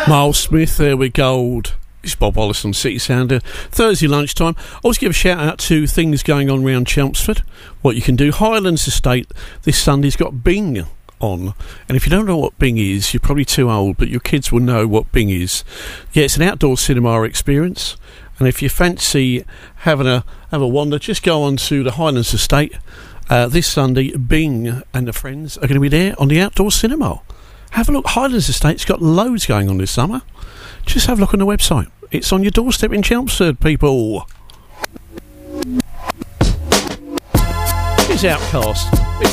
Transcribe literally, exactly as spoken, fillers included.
Miles Smith there with Gold. It's Bob Wallace on City Sounder. Thursday lunchtime. I always give a shout out to things going on around Chelmsford. What you can do. Highlands Estate this Sunday's got Bing on. And if you don't know what Bing is, you're probably too old, but your kids will know what Bing is. Yeah, it's an outdoor cinema experience. And if you fancy having a have a wander, just go on to the Highlands Estate. Uh, this Sunday, Bing and the friends are going to be there on the outdoor cinema. Have a look. Highlands Estate's got loads going on this summer. Just have a look on the website. It's on your doorstep in Chelmsford, people. Here's Outcast.